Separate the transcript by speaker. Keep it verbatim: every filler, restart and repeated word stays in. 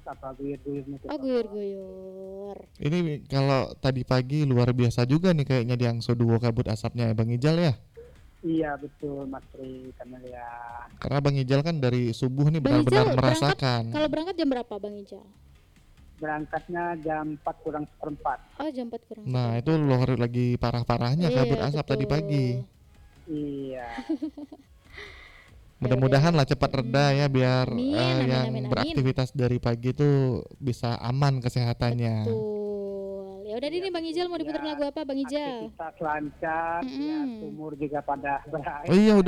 Speaker 1: apa guyur-guyur gitu.
Speaker 2: Oh, guyur-guyur.
Speaker 3: Ini kalau tadi pagi luar biasa juga nih kayaknya di Angso Duo kabut asapnya Bang Ijal ya.
Speaker 1: Iya betul Mas Tri, karena ya
Speaker 3: Karena Bang Ijal kan dari subuh nih
Speaker 2: Bang
Speaker 3: benar-benar
Speaker 2: Ijal
Speaker 3: merasakan.
Speaker 2: Kalau berangkat jam berapa Bang Ijal?
Speaker 1: berangkatnya jam empat kurang seperempat.
Speaker 2: Oh, jam empat kurang.
Speaker 3: Nah itu luar lagi parah-parahnya kabut
Speaker 2: Iya,
Speaker 3: asap
Speaker 2: betul.
Speaker 3: tadi pagi.
Speaker 1: Iya.
Speaker 3: Mudah-mudahan lah cepat reda ya biar
Speaker 2: Amin,
Speaker 3: eh,
Speaker 2: amin,
Speaker 3: yang
Speaker 2: amin, amin.
Speaker 3: beraktivitas dari pagi itu bisa aman kesehatannya.
Speaker 2: Betul. Ya udah
Speaker 1: Iya,
Speaker 2: nih Bang Ijal mau
Speaker 1: betul,
Speaker 2: diputar
Speaker 1: ya.
Speaker 2: lagu apa Bang Ijal?
Speaker 1: Aktivitas lancar, ya
Speaker 2: Mm-mm.
Speaker 1: sumur juga pada berair.
Speaker 3: Oh iya udah